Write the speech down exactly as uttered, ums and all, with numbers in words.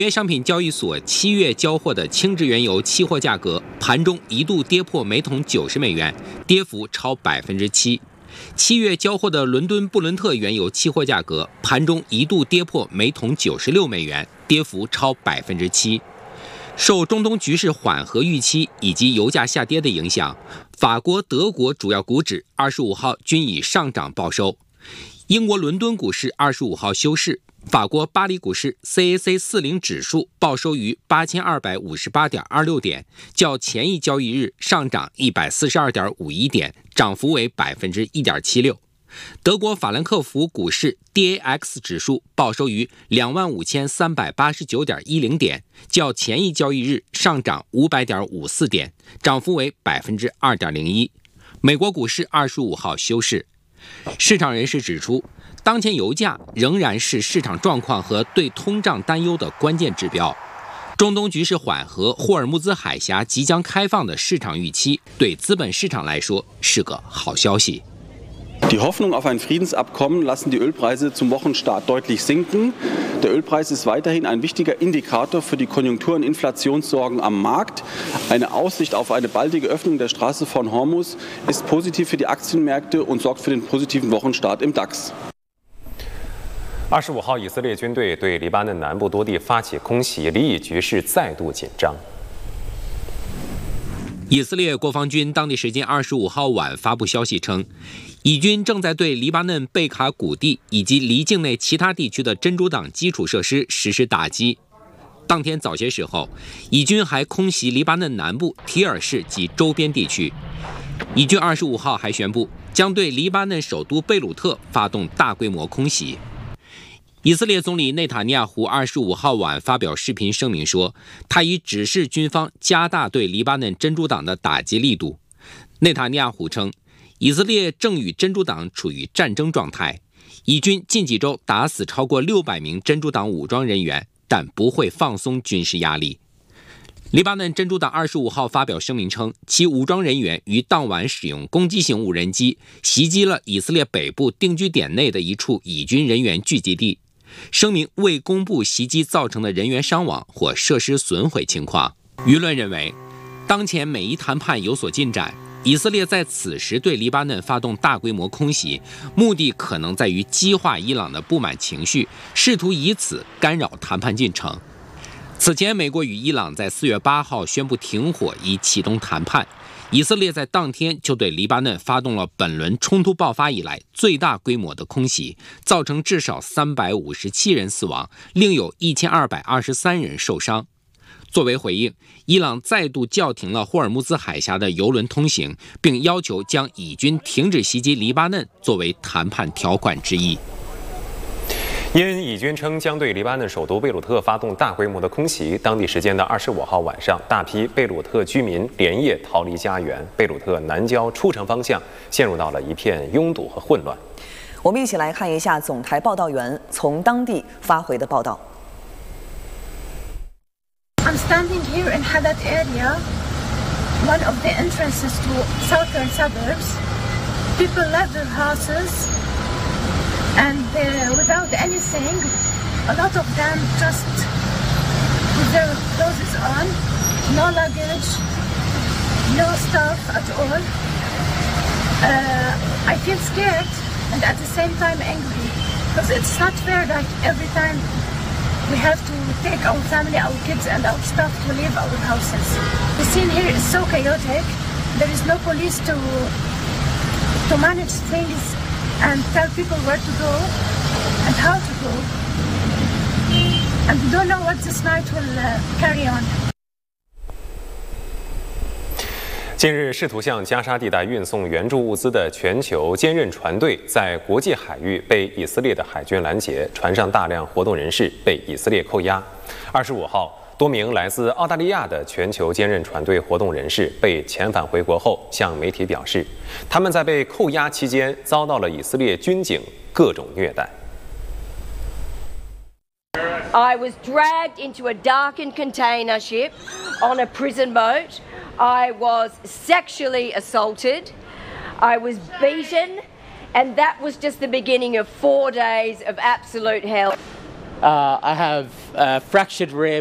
约商品交易所七月交货的轻质原油期货价格盘中一度跌破每桶九十美元，跌幅超百分之七。七月交货的伦敦布伦特原油期货价格盘中一度跌破每桶九十六美元，跌幅超百分之七。受中东局势缓和预期以及油价下跌的影响，法国、德国主要股指二十五号均以上涨报收。英国伦敦股市二十五号休市，法国巴黎股市 C A C 四十 指数报收于八千二百五十八点二六点，较前一交易日上涨一百四十二点五一点，涨幅为百分之一点七六。德国法兰克福股市 D A X 指数报收于两万五千三百八十九点一零点，较前一交易日上涨五百点五四点，涨幅为百分之二点零一。美国股市二十五号休市。市场人士指出，当前油价仍然是市场状况和对通胀担忧的关键指标。中东局势缓和，霍尔木兹海峡即将开放的市场预期，对资本市场来说是个好消息。 Die Hoffnung auf ein Friedensabkommen lassen die Ölpreise zum Wochenstart deutlich sinken. Der Ölpreis ist weiterhin ein wichtiger Indikator für die Konjunktur- und Inflationssorgen am Markt. Eine Aussicht auf eine baldige Öffnung der Straße von Hormuz ist positiv für die Aktienmärkte und sorgt für den positiven Wochenstart im DAX. 二十五号，以色列军队对黎巴嫩南部多地发起空袭，黎以局势再度紧张。 以色列国防军当地时间二十五号晚发布消息称，以军正在对黎巴嫩贝卡谷地以及黎境内其他地区的真主党基础设施实施打击。当天早些时候，以军还空袭黎巴嫩南部提尔市及周边地区。以军二十五号还宣布将对黎巴嫩首都贝鲁特发动大规模空袭。以色列总理内塔尼亚胡二十五号晚发表视频声明说，他已指示军方加大对黎巴嫩真主党的打击力度。内塔尼亚胡称，以色列正与真主党处于战争状态，以军近几周打死超过六百名真主党武装人员，但不会放松军事压力。黎巴嫩真主党二十五号发表声明称，其武装人员于当晚使用攻击型无人机袭击了以色列北部定居点内的一处以军人员聚集地。声明未公布袭击造成的人员伤亡或设施损毁情况。舆论认为，当前美伊谈判有所进展，以色列在此时对黎巴嫩发动大规模空袭，目的可能在于激化伊朗的不满情绪，试图以此干扰谈判进程。此前，美国与伊朗在四月八号宣布停火，以启动谈判。以色列在当天就对黎巴嫩发动了本轮冲突爆发以来最大规模的空袭，造成至少三百五十七人死亡，另有一千二百二十三人受伤。作为回应，伊朗再度叫停了霍尔木兹海峡的油轮通行，并要求将以军停止袭击黎巴嫩作为谈判条款之一。 因以军称将对黎巴嫩首都贝鲁特发动大规模的空袭，当地时间的二十五号晚上，大批贝鲁特居民连夜逃离家园，贝鲁特南郊出城方向陷入到了一片拥堵和混乱。 我们一起来看一下总台报道员从当地发回的报道。 I'm standing here in Haddad area, one of the entrances to southern suburbs. People left their houses. And uh, without anything, a lot of them just with their clothes on, no luggage, no stuff at all. Uh, I feel scared and at the same time angry because it's not fair that every time we have to take our family, our kids and our stuff to leave our houses. The scene here is so chaotic. There is no police to, to manage things and tell people where to go and how to go. And we don't know what this night will uh, carry on. 近日，试图向加沙地带运送援助物资的全球坚韧船队在国际海域被以色列的海军拦截，船上大量活动人士被以色列扣押。二十五号，多名来自澳大利亚的全球坚韧船队活动人士被遣返回国后，向媒体表示，他们在被扣押期间遭到了以色列军警各种虐待。 I was dragged into a darkened container ship on a prison boat. I was sexually assaulted. I was beaten. And that was just the beginning of four days of absolute hell. Uh, I have a fractured rib.